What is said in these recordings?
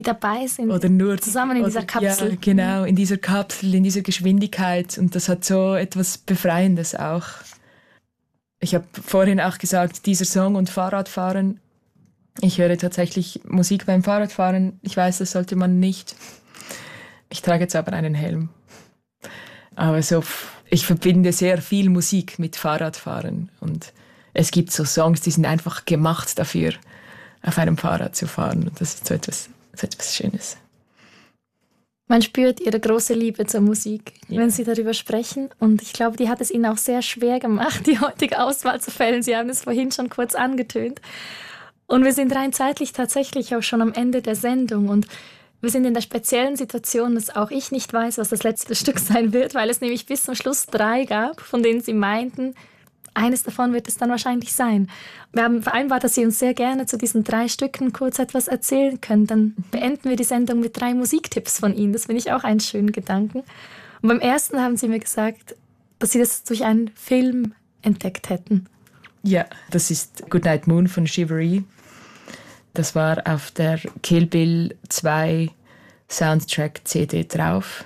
dabei sind. Oder nur zusammen in dieser Kapsel. Ja, genau, in dieser Kapsel, in dieser Geschwindigkeit. Und das hat so etwas Befreiendes auch. Ich habe vorhin auch gesagt, dieser Song und Fahrradfahren. Ich höre tatsächlich Musik beim Fahrradfahren. Ich weiß, das sollte man nicht. Ich trage jetzt aber einen Helm. Aber so, ich verbinde sehr viel Musik mit Fahrradfahren. Und es gibt so Songs, die sind einfach gemacht dafür, auf einem Fahrrad zu fahren. Und das ist so etwas Schönes. Man spürt Ihre große Liebe zur Musik, wenn Sie darüber sprechen. Und ich glaube, die hat es Ihnen auch sehr schwer gemacht, die heutige Auswahl zu fällen. Sie haben es vorhin schon kurz angetönt. Und wir sind rein zeitlich tatsächlich auch schon am Ende der Sendung. Und wir sind in der speziellen Situation, dass auch ich nicht weiß, was das letzte Stück sein wird, weil es nämlich bis zum Schluss 3 gab, von denen Sie meinten, eines davon wird es dann wahrscheinlich sein. Wir haben vereinbart, dass Sie uns sehr gerne zu diesen 3 Stücken kurz etwas erzählen können. Dann beenden wir die Sendung mit 3 Musiktipps von Ihnen. Das finde ich auch einen schönen Gedanken. Und beim ersten haben Sie mir gesagt, dass Sie das durch einen Film entdeckt hätten. Ja, das ist Goodnight Moon von Shivery. Das war auf der Kill Bill 2 Soundtrack-CD drauf.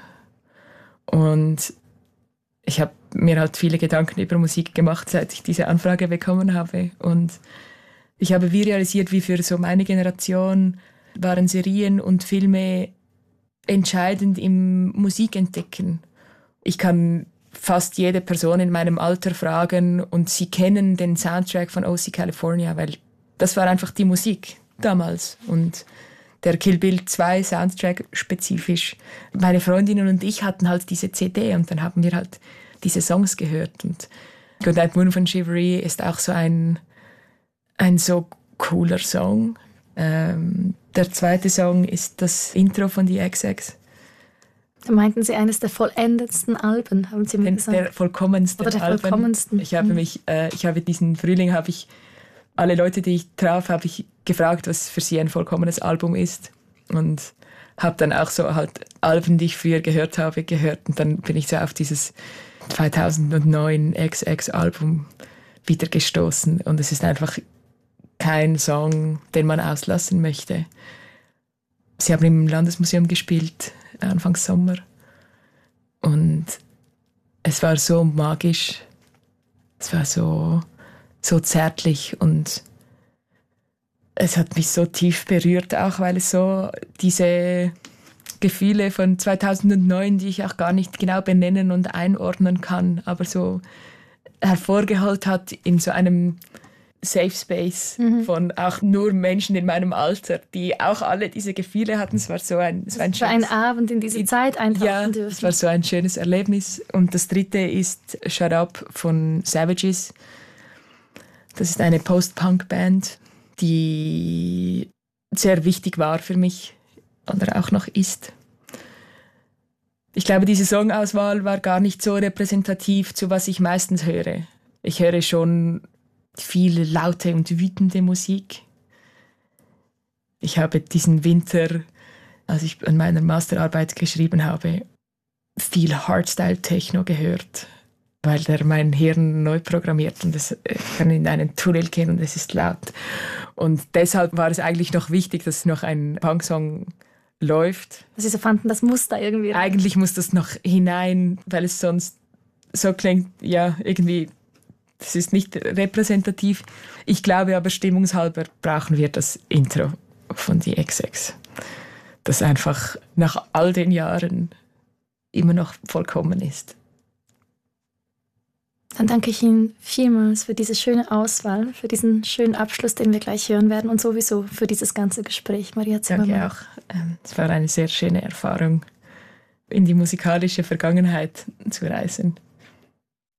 Und ich habe mir halt viele Gedanken über Musik gemacht, seit ich diese Anfrage bekommen habe. Und ich habe wie realisiert, wie für so meine Generation waren Serien und Filme entscheidend im Musikentdecken. Ich kann fast jede Person in meinem Alter fragen und sie kennen den Soundtrack von O.C. California, weil das war einfach die Musik damals. Und der Kill Bill 2 Soundtrack spezifisch. Meine Freundinnen und ich hatten halt diese CD und dann haben wir halt diese Songs gehört. Und Goodnight Moon von Shivery ist auch so ein so cooler Song. Der zweite Song ist das Intro von die XX. Da meinten Sie eines der vollendetsten Alben, haben Sie mir gesagt. Der vollkommensten Oder der Alben. vollkommensten. Ich habe diesen Frühling, alle Leute, die ich traf, habe ich gefragt, was für sie ein vollkommenes Album ist. Und habe dann auch so halt Alben, die ich früher gehört habe, gehört. Und dann bin ich so auf dieses 2009 XX-Album wieder gestoßen. Und es ist einfach kein Song, den man auslassen möchte. Sie haben im Landesmuseum gespielt, Anfang Sommer. Und es war so magisch. Es war so zärtlich und es hat mich so tief berührt, auch weil es so diese Gefühle von 2009, die ich auch gar nicht genau benennen und einordnen kann, aber so hervorgeholt hat in so einem Safe Space von auch nur Menschen in meinem Alter, die auch alle diese Gefühle hatten. Es war so ein Abend in diese Zeit eintauchen dürfen. Es war so ein schönes Erlebnis. Und das dritte ist Shut Up von Savages. Das ist eine Post-Punk-Band, die sehr wichtig war für mich oder auch noch ist. Ich glaube, diese Songauswahl war gar nicht so repräsentativ zu was ich meistens höre. Ich höre schon viel laute und wütende Musik. Ich habe diesen Winter, als ich an meiner Masterarbeit geschrieben habe, viel Hardstyle-Techno gehört, weil der mein Hirn neu programmiert und ich kann in einen Tunnel gehen und es ist laut. Und deshalb war es eigentlich noch wichtig, dass noch ein Punksong läuft. Sie so fanden, das muss da irgendwie rein. Eigentlich muss das noch hinein, weil es sonst so klingt, ja, irgendwie, das ist nicht repräsentativ. Ich glaube aber, stimmungshalber brauchen wir das Intro von die XX, das einfach nach all den Jahren immer noch vollkommen ist. Dann danke ich Ihnen vielmals für diese schöne Auswahl, für diesen schönen Abschluss, den wir gleich hören werden und sowieso für dieses ganze Gespräch, Maria Zimmermann. Danke auch. Es war eine sehr schöne Erfahrung, in die musikalische Vergangenheit zu reisen.